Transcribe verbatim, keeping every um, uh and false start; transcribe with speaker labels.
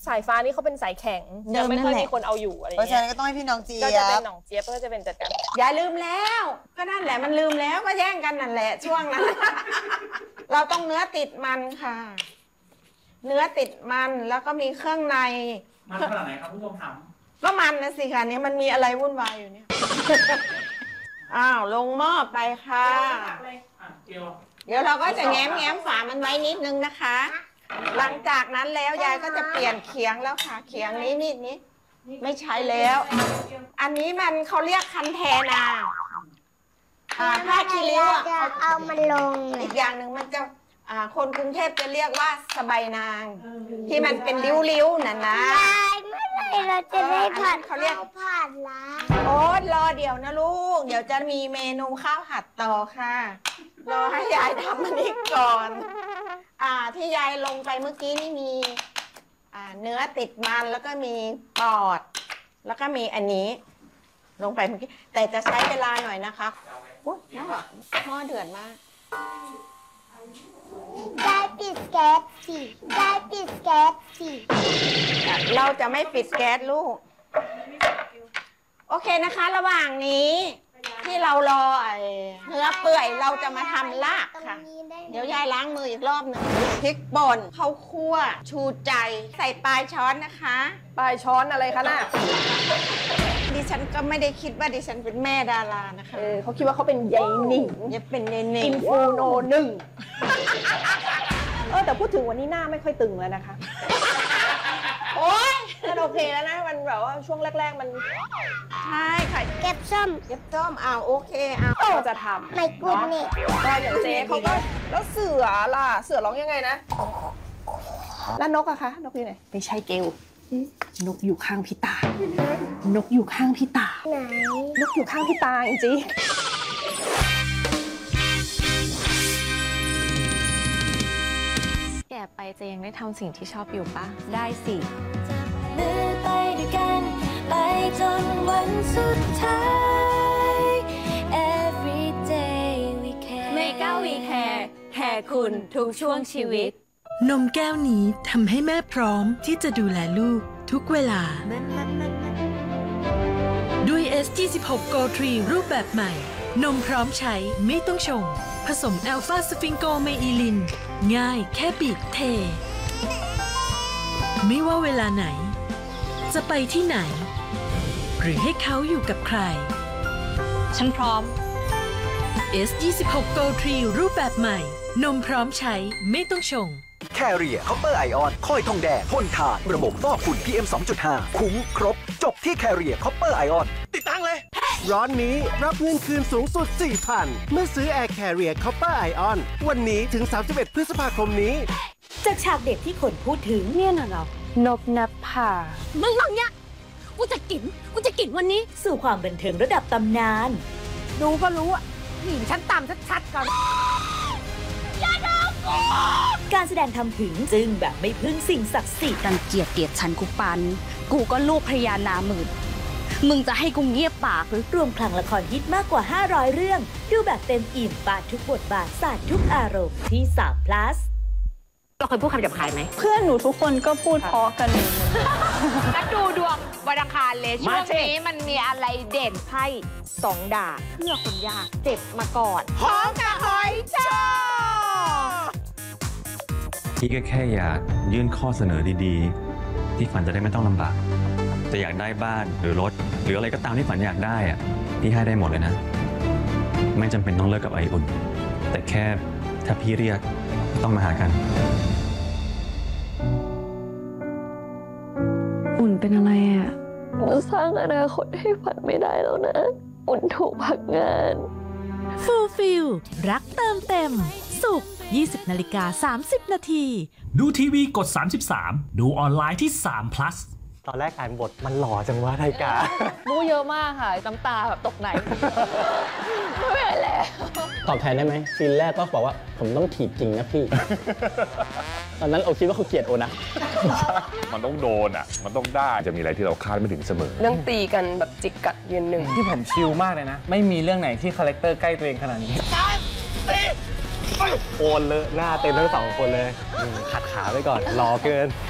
Speaker 1: สายฟ้านี่เขาเป็นสายแข็งยังไม่ค่อยมีคนเอาอยู่อะไรเงี้ย
Speaker 2: เพราะฉะนั้นก็ต้องให้พี่น้องเจี๊ยบ
Speaker 1: ก็จะเป็นน้องเจี๊ยบก็จะเป็นจัดการ
Speaker 3: อย่าลืมแล้วก็นั่นแหละมันลืมแล้วก็แย่งกันนั่นแหละช่วงนั้น เราต้องเนื้อติดมันค่ะ เนื้อติดมันแล้วก็มีเครื่องใน
Speaker 4: มันขนาดไหนครับผู้ชมถาม
Speaker 3: ก็มันนะสิค่ะนี่มันมีอะไรวุ่นวายอยู่เนี่ย อ้าวลงหม้อไปค่ะเดี๋ยวเราก็จะแง้มแง้มฝามันไว้นิดนึงนะคะ หลังจากนั้นแล้วยายก็จะเปลี่ยนเขียงแล้วค่ะเขียงนี้นิดนี้ไม่ใช้แล้ว อันนี้มันเขาเรียกคันแทนาอ่าผ้าคีริ้วอ่ะ
Speaker 5: เอามันลง
Speaker 3: อีกอย่างหนึ่งมันจะอ่าคนกรุงเทพจะเรียกว่าสบายนางที่มันเป็นริ้วๆน่ะนะ
Speaker 5: เมื่อไหร่เราจะได้ผัด
Speaker 3: เขาเรียก
Speaker 5: ผัดล้าง
Speaker 3: โอ๊ตรอเดี๋ยวนะลูกเดี๋ยวจะมีเมนูข้าวผัดต่อค่ะรอให้ยายทำมันนี้ก่อนอ่าที่ยายลงไปเมื่อกี้นี่มีอ่าเนื้อติดมันแล้วก็มีปอดแล้วก็มีอันนี้ลงไปเมื่อกี้แต่จะใช้เวลาหน่อยนะคะอุ๊ยหม้อเดือดมาก
Speaker 5: ได้ปิดแก๊สสิได้ปิดแก๊สสิ
Speaker 3: เราจะไม่ปิดแก๊สลูกโอเคนะคะระหว่างนี้ที่เรารอเนื้อเปื่อยเราจะมาทำลาบค่ะเดี๋ยวยายล้างมืออีกรอบหนึ่งพริกป่นข้าวคั่วชูใจใส่ปลายช้อนนะคะ
Speaker 1: ปลายช้อนอะไรคะน่ะ
Speaker 3: ดิฉันก็ไม่ได้คิดว่าดิฉันเป็นแม่ดารานะคะ
Speaker 1: เออเขาคิดว่าเขาเป็นยายหนิง
Speaker 3: จะเป็นยายหนิง
Speaker 1: อินฟูโนหนึ่งเออแต่พูดถึงวันนี้หน้าไม่ค่อยตึงแล้วนะคะ
Speaker 3: โอ๊ย
Speaker 1: มันโอเคแล้วนะมันแบบว่าช่วงแรกๆมัน
Speaker 3: ใช่ค่ะ
Speaker 5: เก็บส้ม
Speaker 3: เก็บส้มอ้าวโอเคอ้าว
Speaker 1: ก็จะทำ
Speaker 5: ไม่กุดนี่
Speaker 1: ก็อย่างเจ๊เขาก็แล้วเสือล่ะเสือร้องยังไงนะแล้วนกอะคะนกอยู่ไหนไม่ใช่เกลนกอยู่ข้างพี่ตานกอยู่ข้างพี่ตา
Speaker 5: ไหน
Speaker 1: นกอยู่ข้างพี่ตาจริง
Speaker 6: แก่ไปจะยังได้ทำสิ่งที่ชอบอยู่ปะ
Speaker 1: ได้สิ
Speaker 6: มือไปด้วยกันไปจนวันสุดท้าย Every day we care เมก้าวีแคร์แคร์คุณทุกช่วงชีวิต
Speaker 7: นมแก้วนี้ทำให้แม่พร้อมที่จะดูแลลูกทุกเวลาด้วย เอส ยี่สิบหก โก ทรี รูปแบบใหม่นมพร้อมใช้ไม่ต้องชงผสมอัลฟาสฟิงโกเมอิลินง่ายแค่บีบเทไม่ว่าเวลาไหนจะไปที่ไหนหรือให้เขาอยู่กับใคร
Speaker 6: ฉันพร้อม
Speaker 7: เอส ยี่สิบหก โก ทรี รูปแบบใหม่นมพร้อมใช้ไม่ต้องชง
Speaker 8: แคเรียคอปเปอร์ไอออนคอยทองแดงทนทานระบบฟอกฝุ่น พี เอ็ม สองจุดห้า คุ้มครบจบที่แคเรียคอปเปอร์ไอออนติดตั้งเลย
Speaker 9: ร้อนนี้รับเงินคืนสูงสุด สี่พัน เมื่อซื้อ Air Carrier Copper Ion วันนี้ถึง สามสิบเอ็ด พฤษภาคมนี้
Speaker 7: จากฉากเด็กที่คนพูดถึง
Speaker 6: เนี่ยน่ะเหรอนบนับผ่า
Speaker 7: มึงมึงเนี่ยกูจะกินกูจะกินวันนี้สู่ความบันเทิงระดับตำนาน
Speaker 3: ดูก็รู้อ่ะหนีฉันตามชัดๆก่อน
Speaker 7: การแสดงทำถึงจึงแบบไม่พึ่งสิ่งศักดิ์สิทธิ์
Speaker 6: รังเกียจเกลียดฉันกูปันกูก็ลูกพญานาหมื่นมึงจะให้กูเงียบปากหรือ
Speaker 7: รวมคลังละครฮิตมากกว่าห้าร้อยเรื่องดูแบบเต็มอิ่มปาดทุกบทบาทสาดทุกอารมณ์ที่สาม plus
Speaker 6: เราเคยพูดคำหยาบคายไหม
Speaker 1: เพื่อนหนูทุกคนก็พูดเพราะกัน
Speaker 6: นัดดูดวงวันอังคารเลยช่วงนี้มันมีอะไรเด่นไพ่สองดาบเพื่อคนยากเจ็บมาก่อน
Speaker 3: หอมกับหอยจ้า
Speaker 10: พี่ก็แค่อยากยื่นข้อเสนอดีๆที่ฝันจะได้ไม่ต้องลำบากจะอยากได้บ้านหรือรถหรืออะไรก็ตามที่ฝันอยากได้อะพี่ให้ได้หมดเลยนะไม่จำเป็นต้องเลิกกับไออุ่นแต่แค่ถ้าพี่เรียกต้องมาหากัน
Speaker 6: อุ่นเป็นอะไรอ่ะเราสร้างอนาคตให้ฝันไม่ได้แล้วนะอุ่นถูกพักงาน
Speaker 7: ฟูลฟิลรักเติมเต็มสุขยี่สิบนาฬิกาสามสิบนาที
Speaker 4: ดูทีวีกดสามสิบสามดูออนไลน์ที่สาม plus
Speaker 9: ตอนแรกอ่านบทมันหล่อจังวะไทกา
Speaker 1: มูเยอะมากค่ะน้ำตาแบบตกไหนไม่ไหวแล้ว
Speaker 9: ตอบแทนได้ไหมซีนแรกก็บอกว่าผมต้องถีบจริงนะพี่ ตอนนั้นโอคิดว่าเขาเกลียดโอนะ
Speaker 11: มันต้องโดนอ่ะมันต้องได้จะมีอะไรที่เราคาดไม่ถึงเสมอ
Speaker 1: เรื่องตีกันแบบจิกกัดยืนหนึ่ง
Speaker 9: ที่ผมชิลมากเลยนะไม่มีเรื่องไหนที่คาแรคเตอร์ใกล้ตัวเองขนาดนี้โอนเลยหน้าเต็มทั้งสองคนเลยขัดขาไว้ก่อนรอเกิน